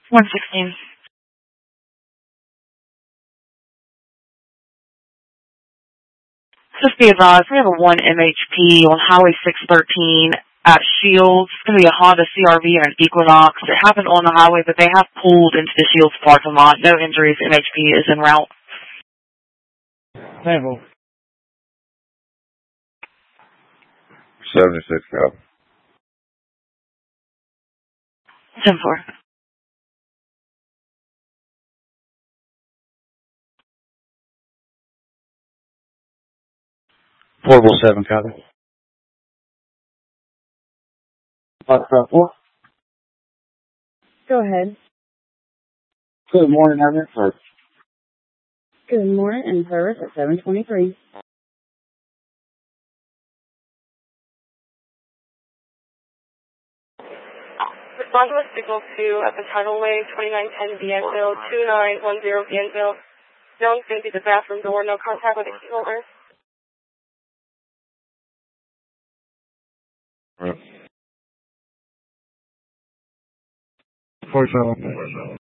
116. Just be advised, we have a 1 MHP on Highway 613 at Shields. It's going to be a Honda CRV and an Equinox. It happened on the highway, but they have pulled into the Shields parking lot. No injuries. MHP is en route. Sample. 76 copy. 10-4. Portable 7 copy. 5-4. Go ahead. Good morning, Evan. Good morning, and service at 723. Respond to a signal 2 at the tidalway 2910 Bienville, 2910 Bienville. Known's going to be the bathroom door, no contact with the key holder. Right. 47.